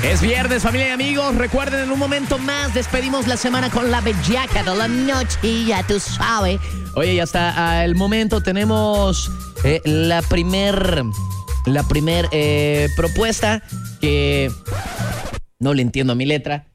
Es viernes, familia y amigos. Recuerden, en un momento más despedimos la semana con la bellaca de la noche, ya tú sabes. Oye, y hasta el momento tenemos la primer propuesta que no le entiendo a mi letra.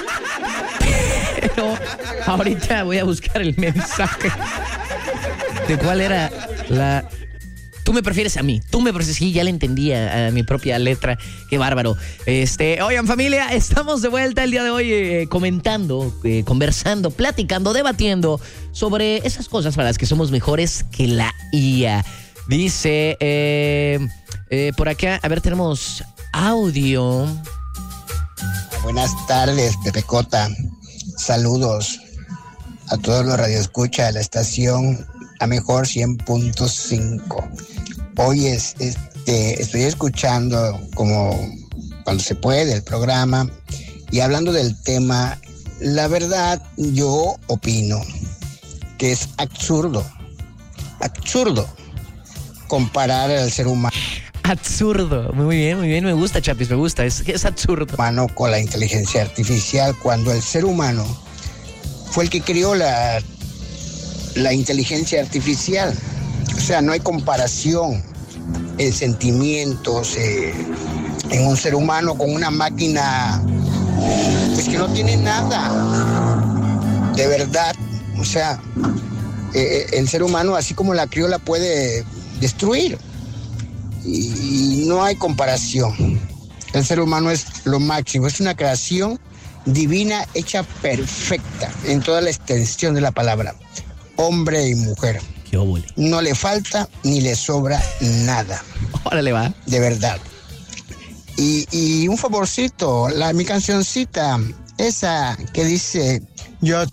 Pero ahorita voy a buscar el mensaje de cuál era la... Tú me prefieres a mí. Sí, ya le entendí a mi propia letra. Qué bárbaro. Oigan, familia, estamos de vuelta el día de hoy comentando, conversando, platicando, debatiendo sobre esas cosas para las que somos mejores que la IA. Dice, por acá, a ver, tenemos audio. Buenas tardes, Pepe Cota. Saludos a todos los radioescuchas de la estación La Mejor 100.5. Hoy estoy escuchando como cuando se puede el programa y hablando del tema. La verdad, yo opino que es absurdo comparar al ser humano. Absurdo, muy bien, me gusta, Chapis, me gusta, es absurdo. Humano con la inteligencia artificial, cuando el ser humano fue el que creó la inteligencia artificial. O sea, no hay comparación en sentimientos en un ser humano con una máquina pues que no tiene nada de verdad. O sea, el ser humano, así como la crió, la puede destruir y no hay comparación. El ser humano es lo máximo, es una creación divina hecha perfecta en toda la extensión de la palabra. Hombre y mujer. Qué óvole. No le falta ni le sobra nada. Órale, va. De verdad. Y un favorcito, mi cancioncita, esa que dice: yo